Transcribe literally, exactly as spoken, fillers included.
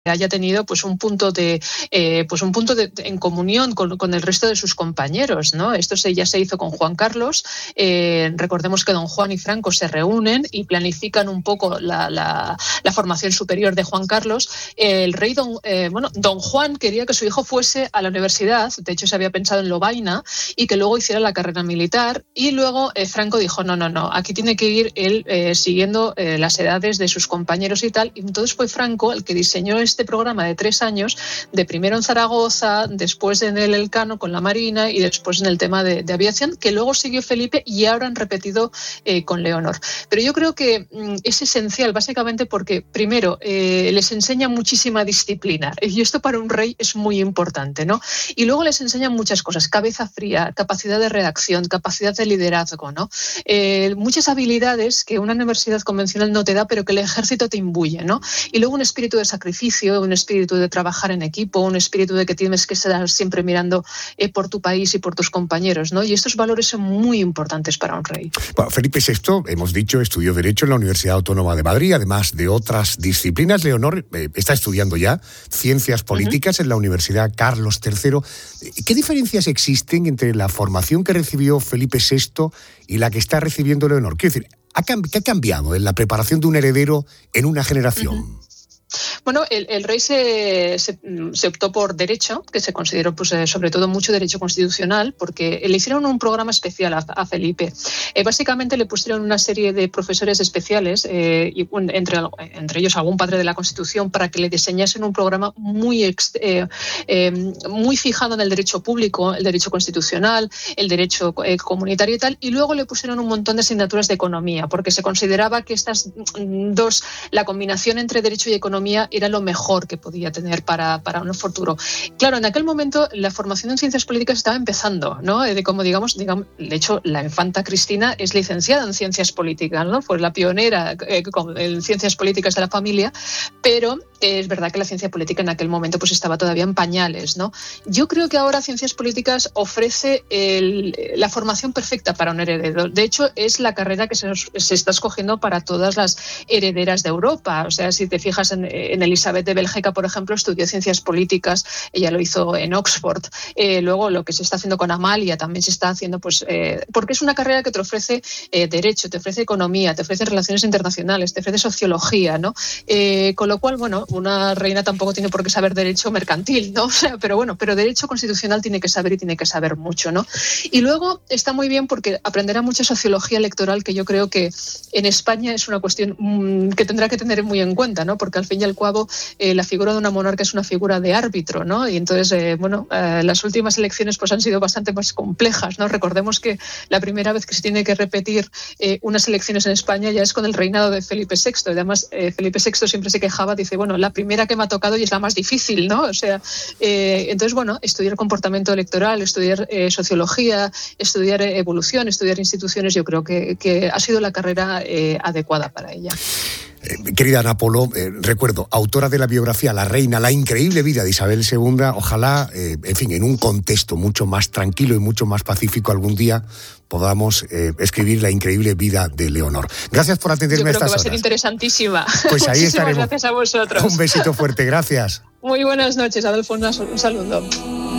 haya tenido pues un punto de eh, pues un punto de, de, en comunión con, con el resto de sus compañeros, ¿no? Esto se, ya se hizo con Juan Carlos. Eh, recordemos que don Juan y Franco se reúnen y planifican un poco la, la, la formación superior de Juan Carlos. Eh, el rey don eh, bueno don Juan quería que su hijo fuese a la universidad, de hecho se había pensado en Lovaina, y que luego hiciera la carrera militar, y luego eh, Franco dijo no, no, no, aquí tiene que ir él eh, siguiendo eh, las edades de sus compañeros y tal, y entonces fue Franco el que diseñó este programa de tres años, de primero en Zaragoza, después en el Elcano con la Marina y después en el tema de, de aviación, que luego siguió Felipe y ahora han repetido eh, con Leonor. Pero yo creo que mm, es esencial básicamente porque primero eh, les enseña muchísima disciplina, y esto para un rey es muy importante, ¿no? Y luego les enseñan muchas cosas: cabeza fría, capacidad de redacción, capacidad de liderazgo, ¿no? Eh, muchas habilidades que una universidad convencional no te da, pero que el ejército te imbuye, ¿no? Y luego un espíritu de sacrificio, un espíritu de trabajar en equipo, un espíritu de que tienes que estar siempre mirando eh, por tu país y por tus compañeros, ¿no? Y estos valores son muy importantes para un rey. Bueno, Felipe sexto, hemos dicho, estudió Derecho en la Universidad Autónoma de Madrid, además de otras disciplinas. Leonor eh, está estudiando ya Ciencias Políticas uh-huh. en la Universidad Carlos tercero. ¿Qué diferencias existen entre la formación que recibió Felipe sexto y la que está recibiendo Leonor? Quiero decir, ¿qué ha cambiado en la preparación de un heredero en una generación? Uh-huh. Bueno, el, el rey se, se, se optó por derecho, que se consideró pues, eh, sobre todo mucho derecho constitucional, porque le hicieron un programa especial a, a Felipe. Eh, básicamente le pusieron una serie de profesores especiales, eh, y, un, entre, entre ellos algún padre de la Constitución, para que le diseñasen un programa muy, ex, eh, eh, muy fijado en el derecho público, el derecho constitucional, el derecho eh, comunitario y tal, y luego le pusieron un montón de asignaturas de economía, porque se consideraba que estas dos, la combinación entre derecho y economía, era lo mejor que podía tener para, para un futuro. Claro, en aquel momento la formación en ciencias políticas estaba empezando, ¿no? De como digamos, digamos, de hecho, la infanta Cristina es licenciada en ciencias políticas, ¿no? Fue la pionera eh, en ciencias políticas de la familia, pero eh, es verdad que la ciencia política en aquel momento pues estaba todavía en pañales, ¿no? Yo creo que ahora ciencias políticas ofrece el, la formación perfecta para un heredero. De hecho, es la carrera que se, nos, se está escogiendo para todas las herederas de Europa. O sea, si te fijas en En Elizabeth de Bélgica, por ejemplo, estudió ciencias políticas, ella lo hizo en Oxford. Eh, luego lo que se está haciendo con Amalia también se está haciendo, pues, eh, porque es una carrera que te ofrece eh, derecho, te ofrece economía, te ofrece relaciones internacionales, te ofrece sociología, ¿no? Eh, con lo cual, bueno, una reina tampoco tiene por qué saber derecho mercantil, ¿no? O sea, pero bueno, pero derecho constitucional tiene que saber y tiene que saber mucho, ¿no? Y luego está muy bien porque aprenderá mucha sociología electoral, que yo creo que en España es una cuestión mmm, que tendrá que tener muy en cuenta, ¿no? Porque al fin y al cabo eh, la figura de una monarca es una figura de árbitro, ¿no? Y entonces, eh, bueno, eh, las últimas elecciones pues han sido bastante más complejas, ¿no? Recordemos que la primera vez que se tiene que repetir eh, unas elecciones en España ya es con el reinado de Felipe sexto. Y además, eh, Felipe sexto siempre se quejaba, dice, bueno, la primera que me ha tocado y es la más difícil, ¿no? O sea, eh, entonces, bueno, estudiar comportamiento electoral, estudiar eh, sociología, estudiar eh, evolución, estudiar instituciones, yo creo que, que ha sido la carrera eh, adecuada para ella. Eh, querida Ana Polo, eh, recuerdo, autora de la biografía La Reina, la increíble vida de Isabel segunda, ojalá, eh, en fin, en un contexto mucho más tranquilo y mucho más pacífico algún día podamos eh, escribir la increíble vida de Leonor. Gracias por atenderme a estas horas. Yo creo que va a ser interesantísima. Pues ahí estaremos. Gracias a vosotros. Un besito fuerte, gracias. Muy buenas noches, Adolfo, un saludo.